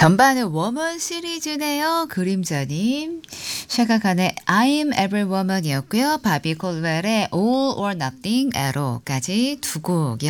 전반은 워먼 시리즈네요. 그림자님. 샤가칸의 I'm Every Woman이었고요. 바비 콜웰의 All or Nothing, Arrow까지 두 곡